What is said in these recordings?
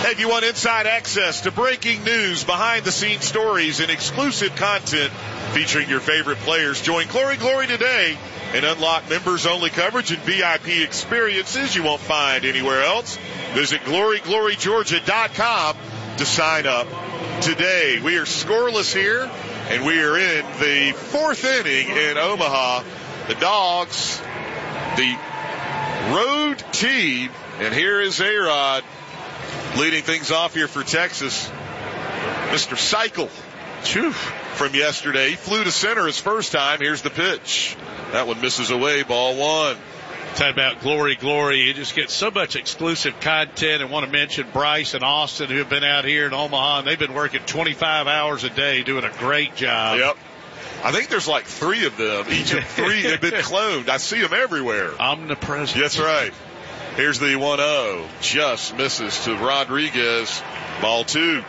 Hey, if you want inside access to breaking news, behind-the-scenes stories, and exclusive content featuring your favorite players, join Glory Glory today and unlock members-only coverage and VIP experiences you won't find anywhere else. Visit GloryGloryGeorgia.com to sign up today. We are scoreless here, and we are in the fourth inning in Omaha. The Dogs, the road team, and here is A-Rod leading things off here for Texas. Mr. Cycle from yesterday. He flew to center his first time. Here's the pitch. That one misses away, ball one. Talk about Glory Glory. You just get so much exclusive content. And want to mention Bryce and Austin, who have been out here in Omaha, and they've been working 25 hours a day doing a great job. Yep. I think there's like three of them. Each of three have been cloned. I see them everywhere. Omnipresent. That's right. Here's the 1-0. Just misses to Rodriguez. Ball two.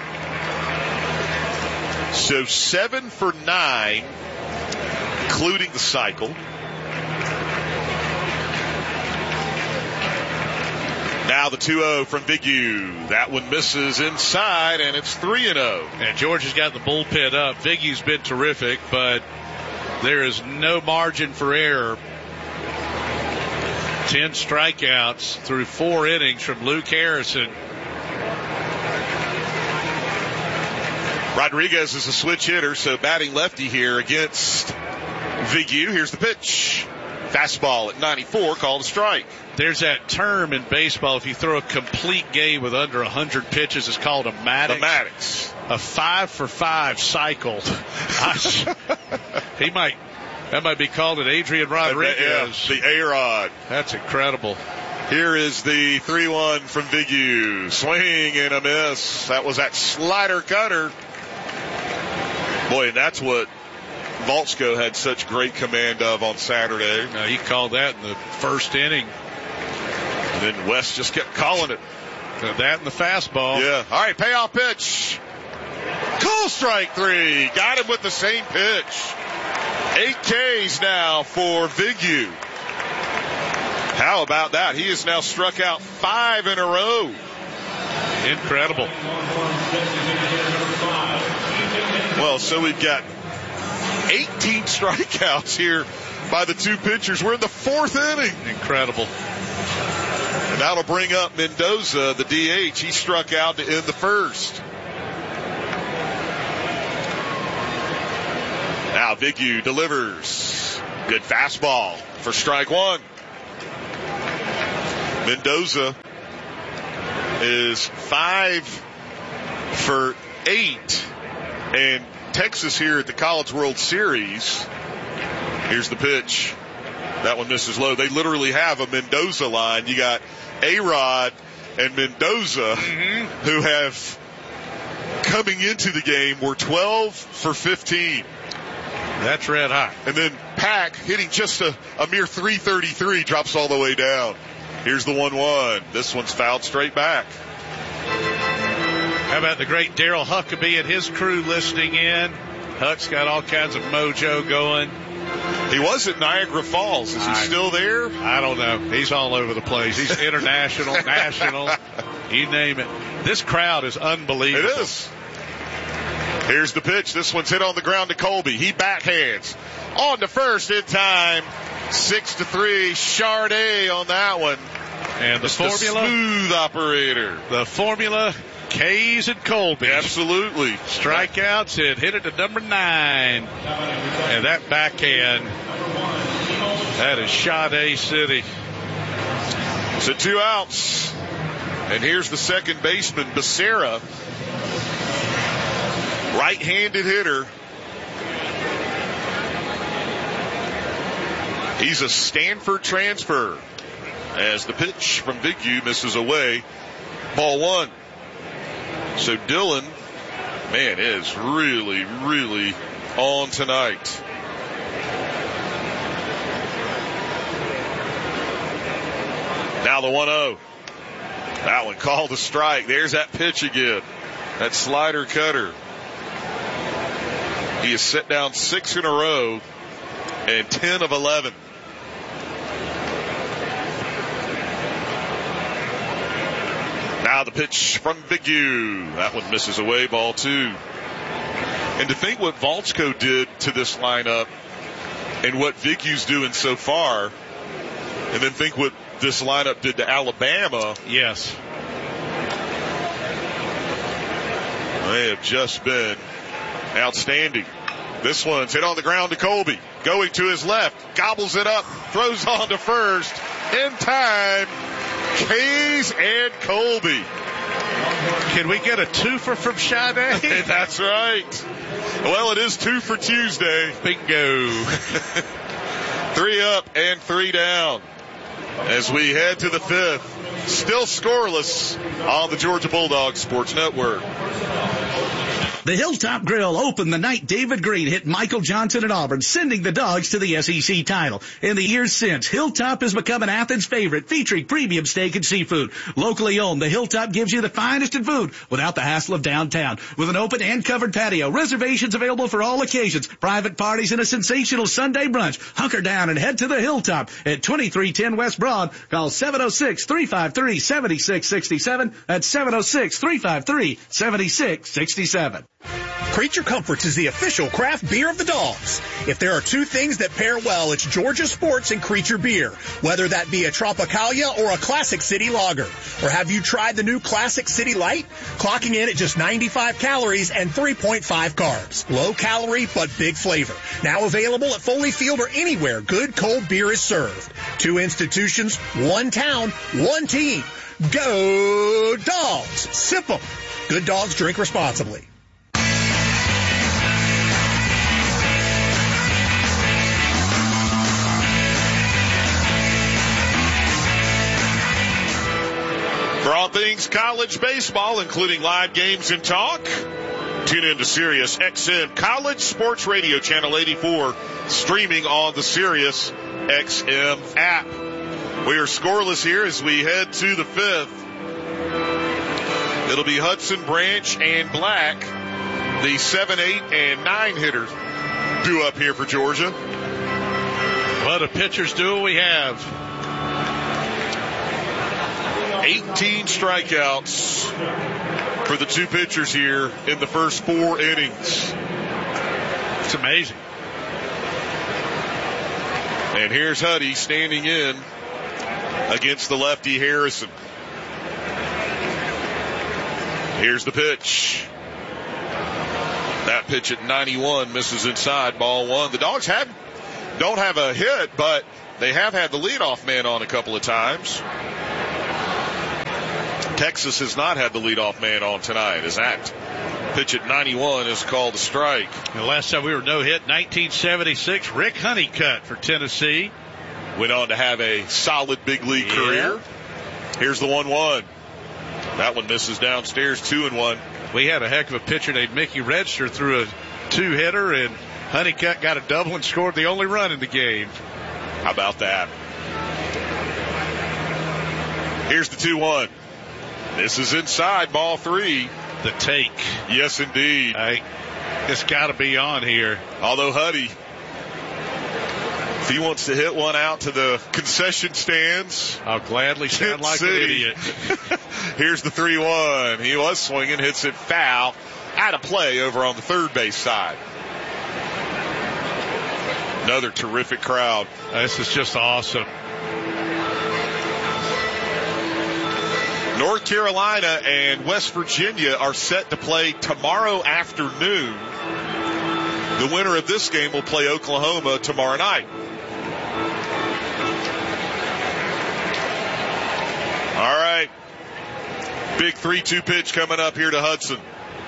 So 7 for 9, including the cycle. Now the 2-0 from Big U. That one misses inside, and it's 3-0. And Georgia's got the bullpen up. Big U's been terrific, but there is no margin for error. 10 strikeouts through 4 innings from Luke Harrison. Rodriguez is a switch hitter, so batting lefty here against Vigu. Here's the pitch. Fastball at 94, called a strike. There's that term in baseball, if you throw a complete game with under 100 pitches, it's called a Maddox. A Maddox. A 5-for-5 cycle. That might be called an Adrian Rodriguez. Yeah, the A-Rod. That's incredible. Here is the 3-1 from Vigu. Swing and a miss. That was that slider cutter. Boy, and that's what Voltzko had such great command of on Saturday. Now, he called that in the first inning. And then West just kept calling it. That and the fastball. Yeah. All right, payoff pitch. Call strike 3. Got him with the same pitch. 8 Ks now for Vigu. How about that? He has now struck out 5 in a row. Incredible. Well, so we've got 18 strikeouts here by the two pitchers. We're in the fourth inning. Incredible. And that'll bring up Mendoza, the DH. He struck out to end the first. Now Vigu delivers. Good fastball for strike one. Mendoza is 5 for 8. And Texas here at the College World Series. Here's the pitch. That one misses low. They literally have a Mendoza line. You got A-Rod and Mendoza, who have, coming into the game, were 12 for 15. That's red hot. And then Pack, hitting just a mere 333, drops all the way down. Here's the 1-1. This one's fouled straight back. How about the great Daryl Huckabee and his crew listening in? Huck's got all kinds of mojo going. He was at Niagara Falls. Is he still there? I don't know. He's all over the place. He's international, national, you name it. This crowd is unbelievable. It is. Here's the pitch. This one's hit on the ground to Colby. He backhands. On to first in time. 6-3. Charday on that one. And the formula. The smooth operator. The formula. K's and Colby. Absolutely. Strikeouts and hit it to number 9. And that backhand, that is Sade City. So 2 outs. And here's the second baseman, Becerra. Right-handed hitter. He's a Stanford transfer. As the pitch from Vigu misses away. Ball 1. So Dylan, man, is really, really on tonight. Now the 1-0. That one called a strike. There's that pitch again. That slider cutter. He has set down 6 in a row and 10 of 11. Now the pitch from Bigu. That one misses away, ball 2. And to think what Valchko did to this lineup and what Bigu's doing so far, and then think what this lineup did to Alabama. Yes. They have just been outstanding. This one's hit on the ground to Colby. Going to his left. Gobbles it up. Throws on to first. In time. Kays and Colby. Can we get a twofer from Sade? That's right. Well, it is 2 for Tuesday. Bingo. 3 up and 3 down as we head to the 5th. Still scoreless on the Georgia Bulldogs Sports Network. The Hilltop Grill opened the night David Green hit Michael Johnson at Auburn, sending the Dogs to the SEC title. In the years since, Hilltop has become an Athens favorite, featuring premium steak and seafood. Locally owned, the Hilltop gives you the finest in food without the hassle of downtown. With an open and covered patio, reservations available for all occasions, private parties, and a sensational Sunday brunch. Hunker down and head to the Hilltop at 2310 West Broad. Call 706-353-7667. That's 706-353-7667. Creature Comforts is the official craft beer of the Dogs. If there are two things that pair well, it's Georgia Sports and Creature Beer. Whether that be a Tropicalia or a Classic City Lager. Or have you tried the new Classic City Light? Clocking in at just 95 calories and 3.5 carbs. Low calorie, but big flavor. Now available at Foley Field or anywhere good cold beer is served. 2 institutions, 1 town, 1 team. Go Dogs! Sip 'em. Good dogs drink responsibly. For all things college baseball, including live games and talk, tune in to Sirius XM College Sports Radio Channel 84, streaming on the Sirius XM app. We are scoreless here as we head to the 5th. It'll be Hudson, Branch, and Black, the 7, 8, and 9 hitters, due up here for Georgia. What a pitcher's duel we have. 18 strikeouts for the 2 pitchers here in the first 4 innings. It's amazing. And here's Huddy standing in against the lefty Harrison. Here's the pitch. That pitch at 91 misses inside, ball 1. The Dogs don't have a hit, but they have had the leadoff man on a couple of times. Texas has not had the leadoff man on tonight, as that pitch at 91 is called a strike. The last time we were no-hit, 1976, Rick Honeycutt for Tennessee. Went on to have a solid big league career. Here's the 1-1. That one misses downstairs, 2-1. We had a heck of a pitcher named Mickey Register threw a 2-hitter, and Honeycutt got a double and scored the only run in the game. How about that? Here's the 2-1. This is inside, ball 3. The take. Yes, indeed. It's got to be on here. Although Huddy, if he wants to hit one out to the concession stands, I'll gladly sound like an idiot. Here's the 3-1. He was swinging, hits it foul. Out of play over on the third base side. Another terrific crowd. This is just awesome. North Carolina and West Virginia are set to play tomorrow afternoon. The winner of this game will play Oklahoma tomorrow night. All right. Big 3-2 pitch coming up here to Hudson.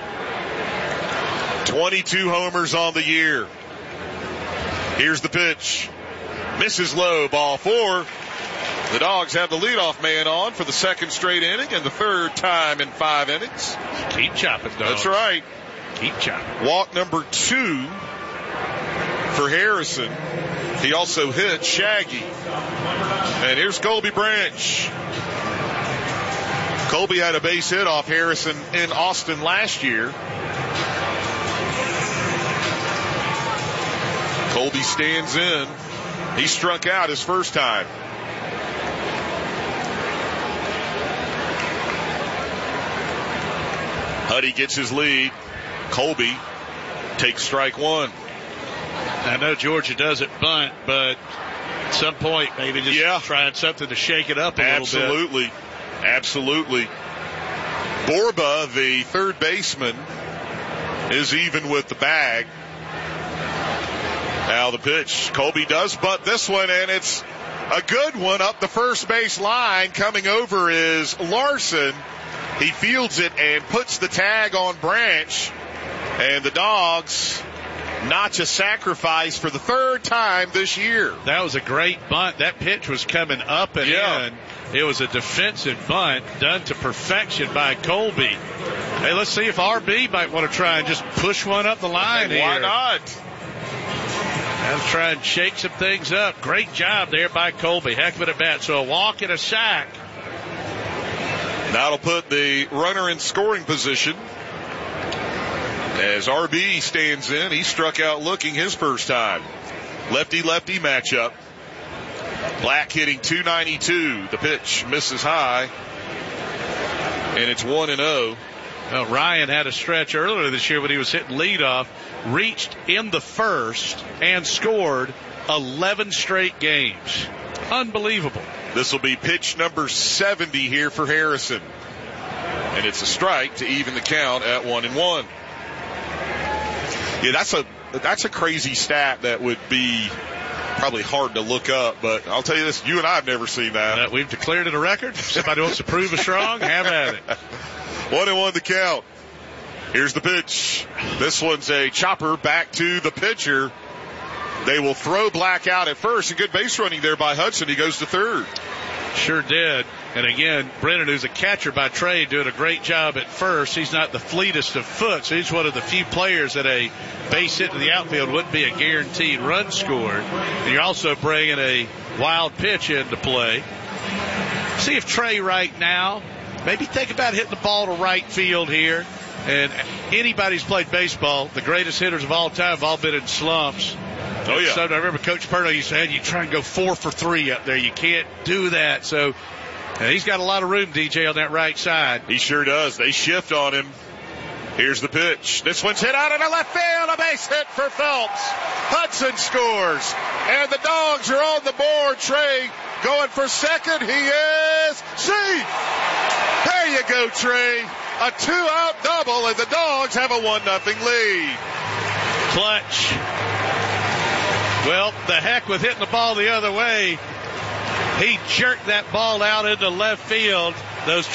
22 homers on the year. Here's the pitch. Misses low, ball 4. The Dogs have the leadoff man on for the second straight inning and the third time in 5 innings. Keep chopping, Dogs. That's right. Keep chopping. Walk number 2 for Harrison. He also hit Shaggy. And here's Colby Branch. Colby had a base hit off Harrison in Austin last year. Colby stands in. He struck out his first time. Huddy gets his lead. Colby takes strike one. I know Georgia doesn't bunt, but at some point maybe just trying something to shake it up a little bit. Absolutely. Borba, the third baseman, is even with the bag. Now the pitch. Colby does bunt this one, and it's a good one up the first base line. Coming over is Larson. He fields it and puts the tag on Branch. And the Dogs notch a sacrifice for the third time this year. That was a great bunt. That pitch was coming up and in. It was a defensive bunt done to perfection by Colby. Hey, let's see if RB might want to try and just push one up the line here. Why not? Let's try and shake some things up. Great job there by Colby. Heck of an at bat. So a walk and a sack. That'll put the runner in scoring position. As RB stands in, he struck out looking his first time. Lefty-lefty matchup. Black hitting .292. The pitch misses high. And it's 1-0. Well, Ryan had a stretch earlier this year when he was hitting leadoff, reached in the first and scored 11 straight games. Unbelievable. This will be pitch number 70 here for Harrison. And it's a strike to even the count at 1-1. Yeah, that's a crazy stat that would be probably hard to look up, but I'll tell you this, you and I have never seen that. We've declared it a record. If somebody wants to prove us wrong, have at it. 1-1 the count. Here's the pitch. This one's a chopper back to the pitcher. They will throw Black out at first. A good base running there by Hudson. He goes to third. Sure did. And again, Brennan, who's a catcher by trade, doing a great job at first. He's not the fleetest of foot, so he's one of the few players that a base hit to the outfield wouldn't be a guaranteed run scored. And you're also bringing a wild pitch into play. See if Trey right now, maybe think about hitting the ball to right field here. And anybody's played baseball, the greatest hitters of all time have all been in slumps. Oh, yeah. So I remember Coach Perno used to say, you try and go 4 for 3 up there. You can't do that. So he's got a lot of room, DJ, on that right side. He sure does. They shift on him. Here's the pitch. This one's hit out into left field. A base hit for Phelps. Hudson scores. And the Dogs are on the board. Trey going for second. He is safe. There you go, Trey. A 2-out double, and the Dogs have a 1-0 lead. Clutch. Well, the heck with hitting the ball the other way. He jerked that ball out into left field. Those